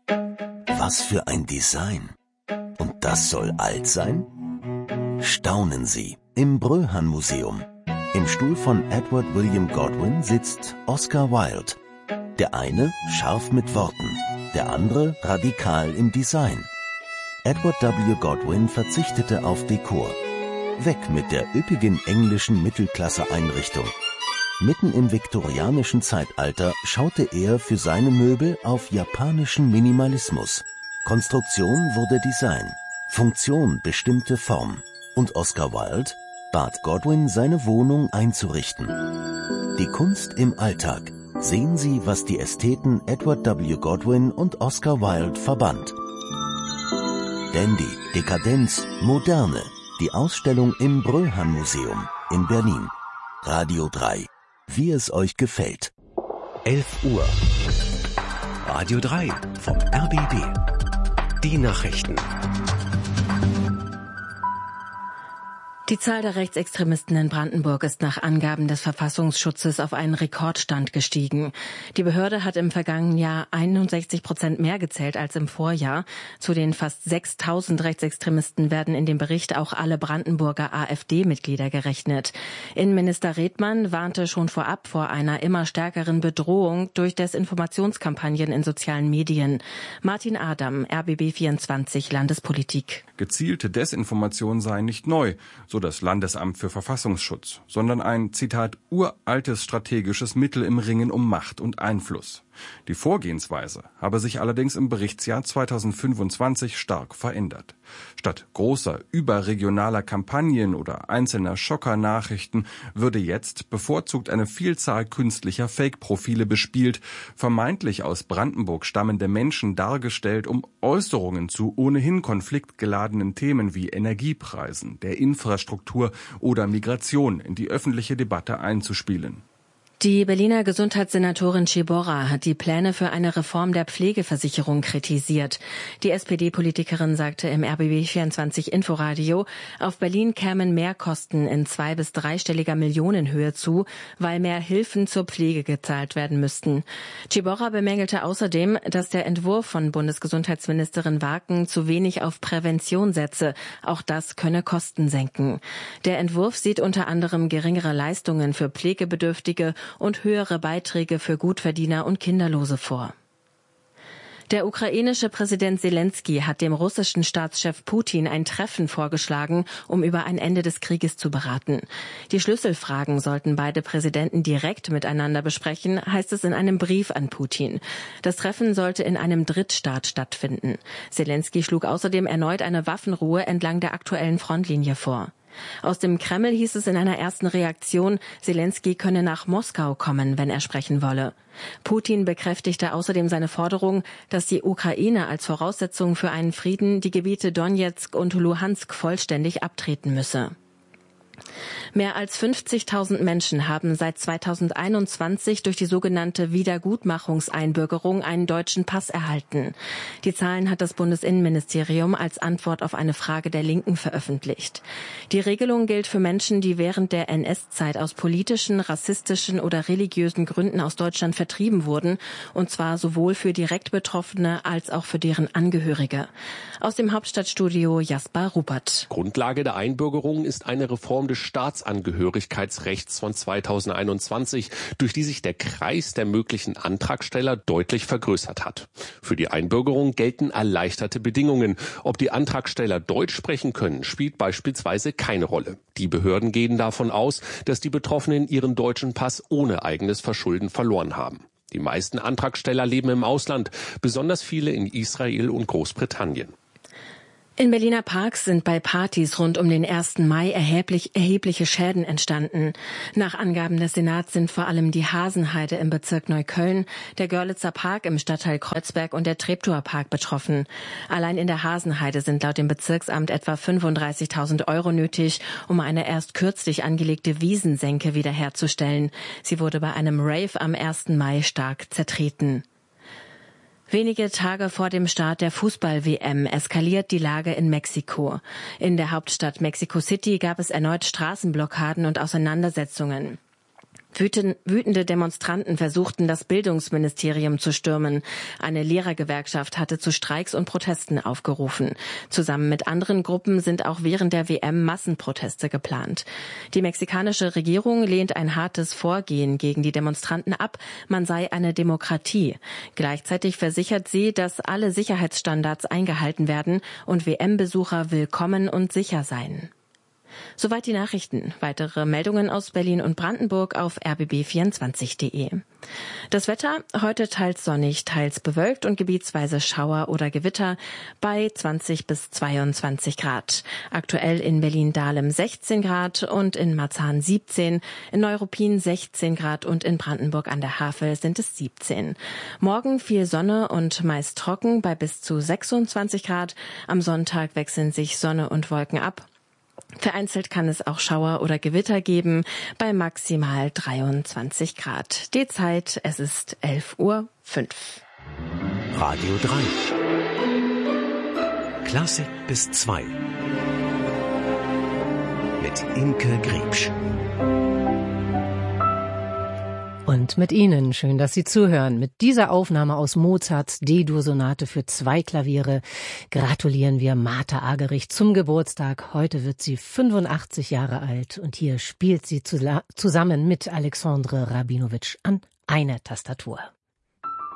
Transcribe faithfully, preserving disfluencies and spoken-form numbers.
Was für ein Design. Und das soll alt sein? Staunen Sie im Bröhan-Museum. Im Stuhl von Edward William Godwin sitzt Oscar Wilde. Der eine scharf mit Worten, der andere radikal im Design. Edward W. Godwin verzichtete auf Dekor. Weg mit der üppigen englischen Mittelklasse-Einrichtung. Mitten im viktorianischen Zeitalter schaute er für seine Möbel auf japanischen Minimalismus. Konstruktion wurde Design, Funktion bestimmte Form. Und Oscar Wilde bat Godwin, seine Wohnung einzurichten. Die Kunst im Alltag. Sehen Sie, was die Ästheten Edward W. Godwin und Oscar Wilde verband. Dandy, Dekadenz, Moderne. Die Ausstellung im Bröhan-Museum in Berlin. Radio drei. Wie es euch gefällt. elf Uhr. Radio drei vom R B B. Die Nachrichten. Die Zahl der Rechtsextremisten in Brandenburg ist nach Angaben des Verfassungsschutzes auf einen Rekordstand gestiegen. Die Behörde hat im vergangenen Jahr einundsechzig Prozent mehr gezählt als im Vorjahr. Zu den fast sechstausend Rechtsextremisten werden in dem Bericht auch alle Brandenburger AfD-Mitglieder gerechnet. Innenminister Redmann warnte schon vorab vor einer immer stärkeren Bedrohung durch Desinformationskampagnen in sozialen Medien. Martin Adam, R B B vierundzwanzig, Landespolitik. Gezielte Desinformation sei nicht neu, so das Landesamt für Verfassungsschutz, sondern ein, Zitat, uraltes strategisches Mittel im Ringen um Macht und Einfluss. Die Vorgehensweise habe sich allerdings im Berichtsjahr zweitausendfünfundzwanzig stark verändert. Statt großer, überregionaler Kampagnen oder einzelner Schockernachrichten würde jetzt bevorzugt eine Vielzahl künstlicher Fake-Profile bespielt, vermeintlich aus Brandenburg stammende Menschen dargestellt, um Äußerungen zu ohnehin konfliktgeladenen Themen wie Energiepreisen, der Infrastruktur oder Migration in die öffentliche Debatte einzuspielen. Die Berliner Gesundheitssenatorin Ciborra hat die Pläne für eine Reform der Pflegeversicherung kritisiert. Die S P D-Politikerin sagte im R B B vierundzwanzig Inforadio, auf Berlin kämen Mehrkosten in zwei- bis dreistelliger Millionenhöhe zu, weil mehr Hilfen zur Pflege gezahlt werden müssten. Ciborra bemängelte außerdem, dass der Entwurf von Bundesgesundheitsministerin Warken zu wenig auf Prävention setze. Auch das könne Kosten senken. Der Entwurf sieht unter anderem geringere Leistungen für Pflegebedürftige und höhere Beiträge für Gutverdiener und Kinderlose vor. Der ukrainische Präsident Selenskyj hat dem russischen Staatschef Putin ein Treffen vorgeschlagen, um über ein Ende des Krieges zu beraten. Die Schlüsselfragen sollten beide Präsidenten direkt miteinander besprechen, heißt es in einem Brief an Putin. Das Treffen sollte in einem Drittstaat stattfinden. Selenskyj schlug außerdem erneut eine Waffenruhe entlang der aktuellen Frontlinie vor. Aus dem Kreml hieß es in einer ersten Reaktion, Selenskyj könne nach Moskau kommen, wenn er sprechen wolle. Putin bekräftigte außerdem seine Forderung, dass die Ukraine als Voraussetzung für einen Frieden die Gebiete Donezk und Luhansk vollständig abtreten müsse. Mehr als fünfzigtausend Menschen haben seit zweitausendeinundzwanzig durch die sogenannte Wiedergutmachungseinbürgerung einen deutschen Pass erhalten. Die Zahlen hat das Bundesinnenministerium als Antwort auf eine Frage der Linken veröffentlicht. Die Regelung gilt für Menschen, die während der N S-Zeit aus politischen, rassistischen oder religiösen Gründen aus Deutschland vertrieben wurden, und zwar sowohl für direkt Betroffene als auch für deren Angehörige. Aus dem Hauptstadtstudio Jasper Rupert. Grundlage der Einbürgerung ist eine Reform des Staatsangehörigkeitsrechts von zweitausendeinundzwanzig, durch die sich der Kreis der möglichen Antragsteller deutlich vergrößert hat. Für die Einbürgerung gelten erleichterte Bedingungen. Ob die Antragsteller Deutsch sprechen können, spielt beispielsweise keine Rolle. Die Behörden gehen davon aus, dass die Betroffenen ihren deutschen Pass ohne eigenes Verschulden verloren haben. Die meisten Antragsteller leben im Ausland, besonders viele in Israel und Großbritannien. In Berliner Parks sind bei Partys rund um den ersten Mai erheblich, erhebliche Schäden entstanden. Nach Angaben des Senats sind vor allem die Hasenheide im Bezirk Neukölln, der Görlitzer Park im Stadtteil Kreuzberg und der Treptower Park betroffen. Allein in der Hasenheide sind laut dem Bezirksamt etwa fünfunddreißigtausend Euro nötig, um eine erst kürzlich angelegte Wiesensenke wiederherzustellen. Sie wurde bei einem Rave am ersten Mai stark zertreten. Wenige Tage vor dem Start der Fußball-W M eskaliert die Lage in Mexiko. In der Hauptstadt Mexico City gab es erneut Straßenblockaden und Auseinandersetzungen. Wütende Demonstranten versuchten, das Bildungsministerium zu stürmen. Eine Lehrergewerkschaft hatte zu Streiks und Protesten aufgerufen. Zusammen mit anderen Gruppen sind auch während der W M Massenproteste geplant. Die mexikanische Regierung lehnt ein hartes Vorgehen gegen die Demonstranten ab. Man sei eine Demokratie. Gleichzeitig versichert sie, dass alle Sicherheitsstandards eingehalten werden und W M-Besucher willkommen und sicher seien. Soweit die Nachrichten. Weitere Meldungen aus Berlin und Brandenburg auf r b b vierundzwanzig punkt d e. Das Wetter heute teils sonnig, teils bewölkt und gebietsweise Schauer oder Gewitter bei zwanzig bis zweiundzwanzig Grad. Aktuell in Berlin-Dahlem sechzehn Grad und in Marzahn siebzehn, in Neuruppin sechzehn Grad und in Brandenburg an der Havel sind es siebzehn. Morgen viel Sonne und meist trocken bei bis zu sechsundzwanzig Grad. Am Sonntag wechseln sich Sonne und Wolken ab. Vereinzelt kann es auch Schauer oder Gewitter geben, bei maximal dreiundzwanzig Grad. Die Zeit, es ist elf Uhr fünf. Radio drei. Klassik bis zwei. Mit Imke Griebsch. Und mit Ihnen, schön, dass Sie zuhören. Mit dieser Aufnahme aus Mozarts D-Dur-Sonate für zwei Klaviere gratulieren wir Martha Argerich zum Geburtstag. Heute wird sie fünfundachtzig Jahre alt und hier spielt sie zusammen mit Alexandre Rabinowitsch an einer Tastatur.